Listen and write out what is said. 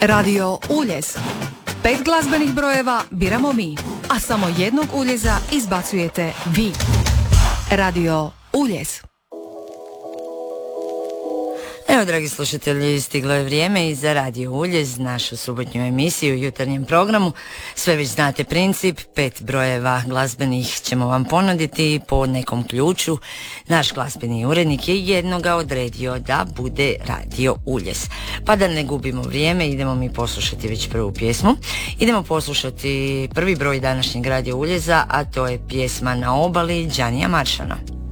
Radio Uljez. 5 glazbenih brojeva biramo mi, a samo jednog uljeza izbacujete vi. Radio Uljez. Evo, dragi slušatelji, stiglo je vrijeme i za Radio Uljez, našu subotnju emisiju u jutarnjem programu. Sve već znate princip, 5 brojeva glazbenih ćemo vam ponuditi po nekom ključu. Naš glazbeni urednik je jednoga odredio da bude Radio Uljez. Pa da ne gubimo vrijeme, idemo mi poslušati već prvu pjesmu. Idemo poslušati prvi broj današnjeg Radio Uljeza, a to je pjesma Na obali Đanija Maršana.